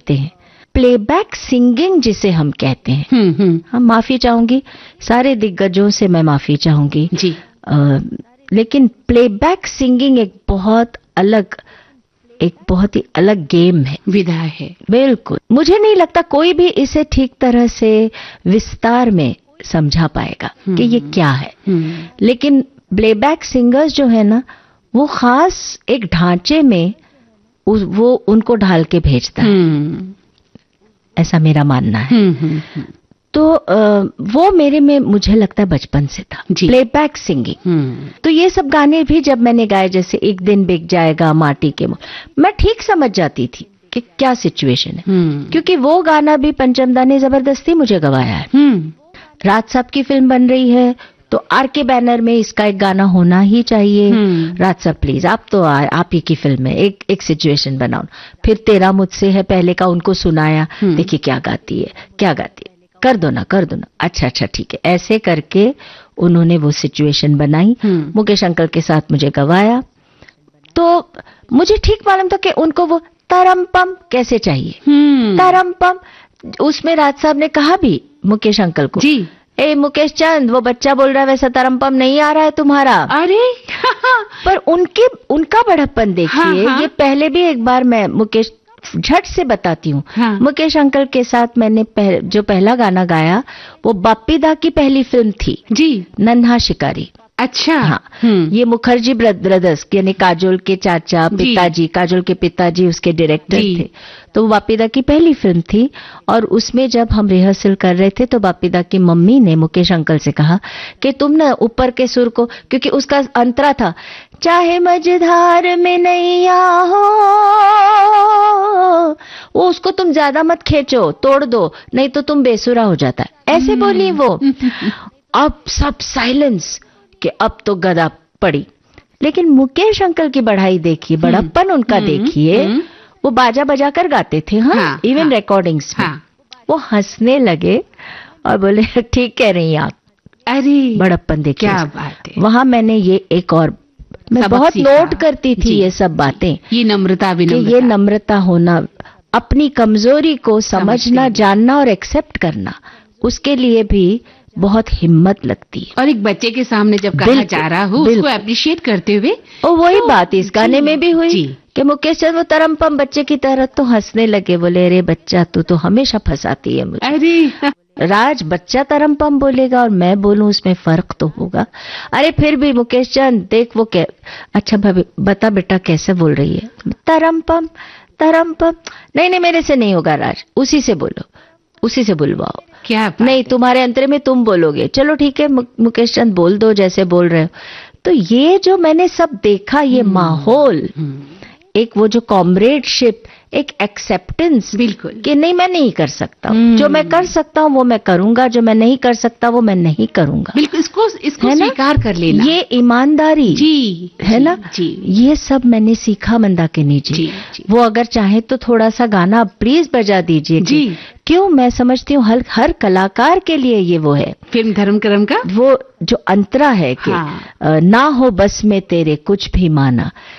कहते हैं, playback singing जिसे हम कहते हैं, हम माफी चाहूंगी, सारे दिग्गजों से मैं माफी चाहूंगी जी। लेकिन प्लेबैक सिंगिंग एक बहुत ही अलग गेम है, विधा है। बिल्कुल। मुझे नहीं लगता कोई भी इसे ठीक तरह से विस्तार में समझा पाएगा कि ये क्या है। लेकिन प्लेबैक सिंगर्स जो है ना, वो खास एक ढांचे में वो उनको ढाल के भेजता है, ऐसा मेरा मानना है। तो वो मेरे में मुझे लगता है बचपन से था, प्लेबैक सिंगिंग। तो ये सब गाने भी जब मैंने गाए, जैसे एक दिन बिक जाएगा माटी के, मैं ठीक समझ जाती थी कि क्या सिचुएशन है, क्योंकि वो गाना भी पंचमदा ने जबरदस्ती मुझे गवाया है। राज साहब की फिल्म बन रही है तो आरके बैनर में इसका एक गाना होना ही चाहिए। राज साहब प्लीज, आप तो आप ही की फिल्म है, एक सिचुएशन बनाओ। फिर तेरा मुझसे है पहले का उनको सुनाया, देखिए क्या गाती है, कर दो ना। अच्छा ठीक है, ऐसे करके उन्होंने वो सिचुएशन बनाई, मुकेश अंकल के साथ मुझे गवाया। तो मुझे ठीक मालूम था कि उनको वो तरमपम कैसे चाहिए, तरमपम। उसमें राज साहब ने कहा भी मुकेश अंकल को, जी ए मुकेश चंद, वो बच्चा बोल रहा है वैसा तरमपम नहीं आ रहा है तुम्हारा। अरे पर उनका बड़प्पन देखिए। ये पहले भी एक बार मैं मुकेश झट से बताती हूँ, मुकेश अंकल के साथ मैंने जो पहला गाना गाया वो बाप्पी दा की पहली फिल्म थी जी, नन्हा शिकारी। अच्छा। हाँ, ये मुखर्जी ब्रदर्स यानी काजोल के चाचा पिताजी, काजोल के पिताजी उसके डायरेक्टर थे। तो बापीदा की पहली फिल्म थी और उसमें जब हम रिहर्सल कर रहे थे तो बापीदा की मम्मी ने मुकेश अंकल से कहा कि तुम ना ऊपर के सुर को, क्योंकि उसका अंतरा था, चाहे मझधार में नैया हो, वो उसको तुम ज्यादा मत खींचो, तोड़ दो, नहीं तो तुम बेसुरा हो जाता है, ऐसे बोली वो। अब सब साइलेंस कि अब तो गदा पड़ी। लेकिन मुकेश अंकल की बढ़ाई देखिए, बड़प्पन उनका देखिए, वो बाजा बजा कर गाते थे। हाँ, इवन रिकॉर्डिंग्स में। वो हंसने लगे और बोले ठीक कह रही आप। अरे बड़प्पन देखिए, क्या बात है। वहां मैंने ये एक और, मैं बहुत नोट करती थी ये सब बातें, ये नम्रता, ये नम्रता होना, अपनी कमजोरी को समझना, जानना और एक्सेप्ट करना, उसके लिए भी बहुत हिम्मत लगती है। और एक बच्चे के सामने जब कहा जा रहा हो उसको अप्रिशिएट करते हुए, और वही बात इस गाने में भी हुई कि मुकेश चंद वो तरमपम बच्चे की तरह तो हंसने लगे, बोले अरे बच्चा तू तो हमेशा फंसाती है मुझे। अरे राज, बच्चा तरमपम बोलेगा और मैं बोलूं उसमें फर्क तो होगा। अरे फिर भी मुकेश चंद देख वो क्या, अच्छा भाभी बता बेटा कैसे बोल रही है, तरमपम तरमपम, नहीं मेरे से नहीं होगा राज, उसी से बोलो, उसी से बुलवाओ। क्या नहीं, तुम्हारे अंतरे में तुम बोलोगे, चलो ठीक है मुकेश चंद बोल दो जैसे बोल रहे हो। तो ये जो मैंने सब देखा, ये माहौल, एक वो जो कॉमरेडशिप, एक एक्सेप्टेंस, बिल्कुल कि नहीं मैं नहीं कर सकता, जो मैं कर सकता हूँ वो मैं करूंगा, जो मैं नहीं कर सकता वो मैं नहीं करूंगा, बिल्कुल इसको स्वीकार कर लेना, ये ईमानदारी जी है ना जी। ये सब मैंने सीखा मंदाकिनी जी। वो अगर चाहे तो थोड़ा सा गाना प्लीज बजा दीजिए जी। क्यों, मैं समझती हूँ हर कलाकार के लिए ये वो है, फिल्म धर्म कर्म का वो जो अंतरा है कि ना हो बस में तेरे कुछ भी माना,